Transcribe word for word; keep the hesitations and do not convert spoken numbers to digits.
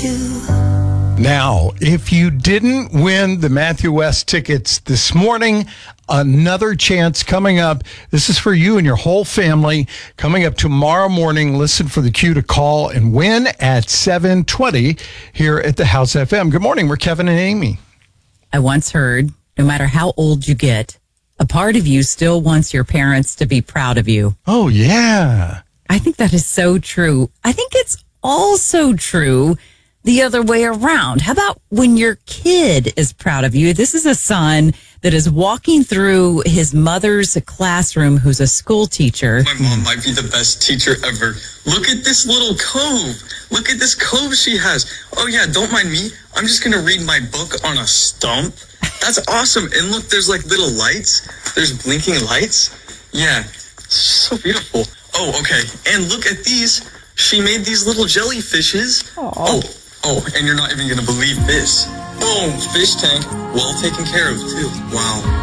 do. Now, if you didn't win the Matthew West tickets this morning, another chance coming up. This is for you and your whole family. Coming up tomorrow morning, listen for the cue to call and win at seven twenty here at the House F M. Good morning. We're Kevin and Amy. I once heard, no matter how old you get, a part of you still wants your parents to be proud of you. Oh, yeah. I think that is so true. I think it's also true the other way around. How about when your kid is proud of you? This is a son that is walking through his mother's classroom who's a school teacher. My mom might be the best teacher ever. Look at this little cove. Look at this cove she has. Oh yeah, don't mind me. I'm just going to read my book on a stump. That's awesome. And look, there's like little lights. There's blinking lights. Yeah, it's so beautiful. Oh, okay. And look at these. She made these little jellyfishes. Aww. Oh, oh, and you're not even going to believe this. Boom, fish tank. Well taken care of, too. Wow.